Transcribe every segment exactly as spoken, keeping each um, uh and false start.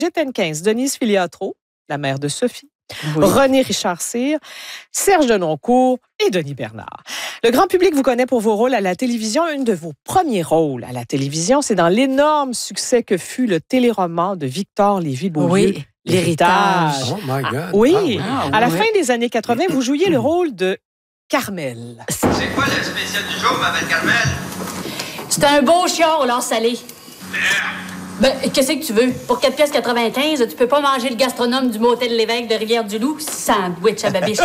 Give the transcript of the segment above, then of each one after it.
Brigitte Henquins, Denise Filiatro, la mère de Sophie, oui. René Richard-Cyr, Serge Denoncourt et Denis Bernard. Le grand public vous connaît pour vos rôles à la télévision. Un de vos premiers rôles à la télévision, c'est dans l'énorme succès que fut le téléroman de Victor Lévy-Beaulieu. Oui, L'héritage. Oh my God. Ah, oui, Ah, oui. à la oui. fin des années quatre-vingt, vous jouiez le rôle de Carmel. C'est quoi le spécial du jour, ma belle Carmel? C'était un beau chiard au lard salé. Ben, qu'est-ce que tu veux? Pour quatre pièces quatre-vingt-quinze, tu peux pas manger le gastronome du motel L'Évêque de Rivière-du-Loup. Sandwich à babiche.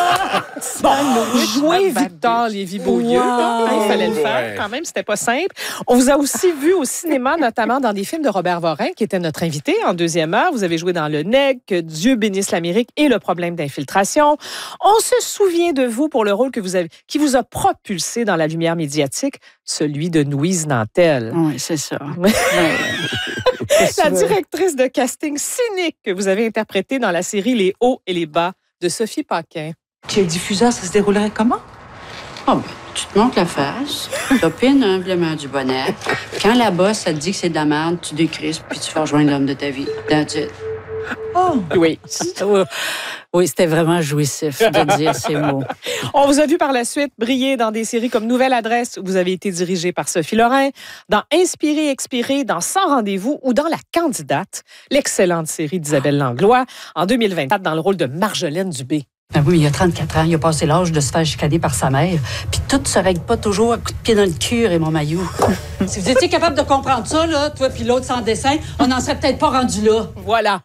Bon, jouer Victor Lévy-Beaulieu, Wow. hein, il fallait le faire Ouais. quand même, c'était pas simple. On vous a aussi vu au cinéma, notamment dans des films de Robert Vorin, qui était notre invité en deuxième heure. Vous avez joué dans Le Nègre, Dieu bénisse l'Amérique et Le problème d'infiltration. On se souvient de vous pour le rôle que vous avez, qui vous a propulsé dans la lumière médiatique, celui de Louise Nantel. Oui, c'est ça. Ouais. Ouais. La directrice de casting cynique que vous avez interprétée dans la série Les hauts et les bas de Sophie Paquin. Chez le diffuseur, ça se déroulerait comment? Ah ben, tu te montes la face, t'opines humblement du bonnet. Quand la bosse, ça te dit que c'est de la merde, tu décrispes, puis tu fais rejoindre l'homme de ta vie. That's it. Oh! Oui. Oui, c'était vraiment jouissif de dire ces mots. On vous a vu par la suite briller dans des séries comme Nouvelle Adresse, où vous avez été dirigée par Sophie Lorrain, dans Inspirer, Expirer, dans Sans rendez-vous ou dans La Candidate, l'excellente série d'Isabelle Langlois, en deux mille vingt-quatre, dans le rôle de Marjolaine Dubé. Ben oui, il y a trente-quatre ans, il a passé l'âge de se faire chicaner par sa mère. Puis tout se règle pas toujours à coup de pied dans le cul et mon maillot. Si vous étiez capable de comprendre ça, là, toi puis l'autre sans dessin, on n'en serait peut-être pas rendu là. Voilà.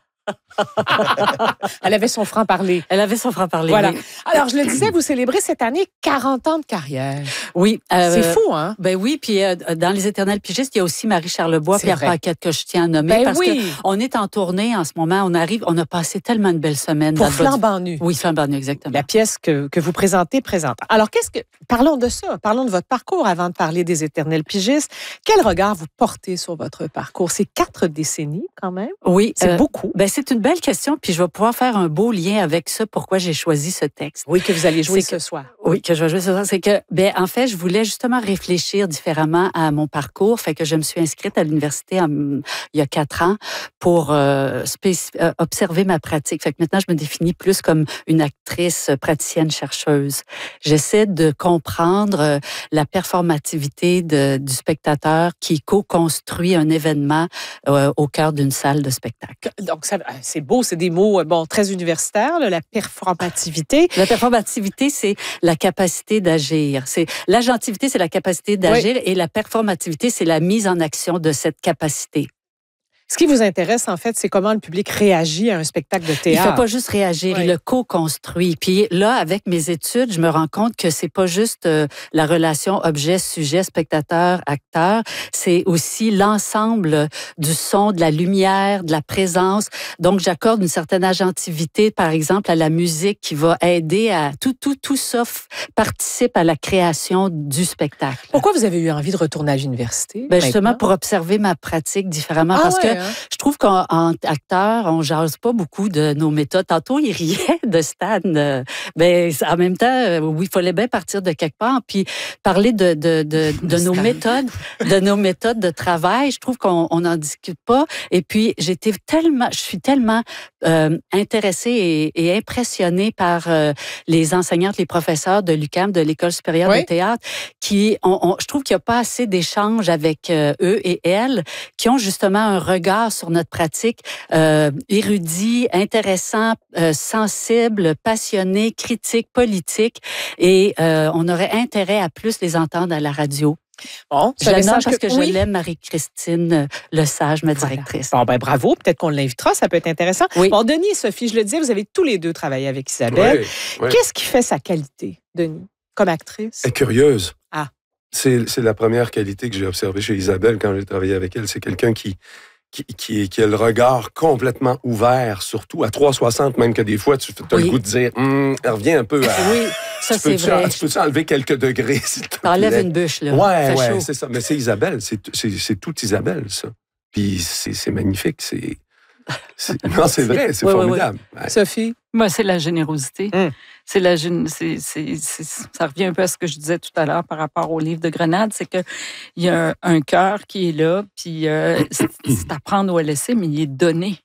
Elle avait son franc-parler. Elle avait son franc-parler. Voilà. Oui. Alors, je le disais, vous célébrez cette année quarante ans de carrière. Oui. euh, C'est fou, hein? Ben oui, puis euh, dans Les Éternels pigistes, il y a aussi Marie Charlebois, C'est Pierre vrai. Paquette que je tiens à nommer Ben parce oui. que on est en tournée en ce moment. On arrive, on a passé tellement de belles semaines. Pour dans le bas du- Flambant nu. Oui, Flambant nu, exactement. La pièce que, que vous présentez présente. Alors, qu'est-ce que. Parlons de ça. Parlons de votre parcours avant de parler des Éternels pigistes. Quel regard vous portez sur votre parcours? C'est quatre décennies, quand même. Oui, C'est euh, beaucoup. Ben c'est une belle question, puis je vais pouvoir faire un beau lien avec ça. Pourquoi j'ai choisi ce texte? Oui, que vous allez jouer C'est ce que- soir. Oui, que je vais jouer ce soir. C'est que, ben, en fait, je voulais justement réfléchir différemment à mon parcours. Fait que je me suis inscrite à l'université en- il y a quatre ans pour euh, spécif- euh, observer ma pratique. Fait que maintenant, je me définis plus comme une actrice praticienne chercheuse. J'essaie de comprendre euh, la performativité de- du spectateur qui co-construit un événement euh, au cœur d'une salle de spectacle. Donc, ça- c'est beau, c'est des mots bon, très universitaires, là, la performativité. La performativité, c'est la capacité d'agir. C'est l'agentivité, c'est la capacité d'agir, et la performativité, c'est la mise en action de cette capacité. Ce qui vous intéresse, en fait, c'est comment le public réagit à un spectacle de Il théâtre. ne fait pas juste réagir, Oui. il le co-construit. Puis là, avec mes études, je me rends compte que c'est pas juste euh, la relation objet, sujet, spectateur, acteur, c'est aussi l'ensemble du son, de la lumière, de la présence. Donc, j'accorde une certaine agentivité, par exemple, à la musique qui va aider à tout, tout, tout ça f- participe à la création du spectacle. Pourquoi vous avez eu envie de retourner à l'université? Ben justement, maintenant? pour observer ma pratique différemment. Ah parce ouais, que hein? je trouve qu'en en acteur, on jase pas beaucoup de nos méthodes. Tantôt, il riait de Stan. euh, Ben, en même temps, euh, oui, il fallait bien partir de quelque part. Puis parler de, de, de, de nos Stan. méthodes, de nos méthodes de travail, je trouve qu'on n'en discute pas. Et puis, j'étais tellement, je suis tellement euh, intéressée et, et impressionnée par euh, les enseignantes, les professeurs de l'U Q A M, de l'École supérieure Oui. de théâtre, qui, on, on- je trouve qu'il n'y a pas assez d'échanges avec euh, eux et elles, qui ont justement un regard sur notre pratique euh, érudit, intéressant, euh, sensible, passionné, critique, politique. Et euh, on aurait intérêt à plus les entendre à la radio. Bon, Je c'est un la nomme message parce que, oui. je l'aime, Marie-Christine euh, Lesage, ma Voilà. directrice. Bon, ben bravo. Peut-être qu'on l'invitera. Ça peut être intéressant. Oui. Bon, Denis et Sophie, je le disais, vous avez tous les deux travaillé avec Isabelle. Oui, oui. Qu'est-ce qui fait sa qualité, Denis, comme actrice? Elle est curieuse. Ah. C'est, c'est la première qualité que j'ai observée chez Isabelle quand j'ai travaillé avec elle. C'est quelqu'un qui, qui, qui, qui a le regard complètement ouvert, surtout à trois cent soixante, même que des fois, tu as Oui. le goût de dire hum, reviens un peu à. Oui, ça, tu c'est peux-tu, vrai. tu peux-tu enlever quelques degrés, s'il te T'enlèves plaît? une bûche, là. Ouais, Fait ouais, chaud. c'est ça. Mais c'est Isabelle. C'est, c'est, c'est tout Isabelle, ça. Puis c'est, c'est magnifique. C'est, c'est- non, c'est vrai. C'est Oui, oui, formidable. Ouais. Sophie? Moi, c'est la générosité. Hum. C'est la gén- c'est, c'est, c'est- ça revient un peu à ce que je disais tout à l'heure par rapport au livre de Grenade, c'est que il y a un, un cœur qui est là, puis euh, c'est, c'est à prendre ou à laisser, mais il est donné.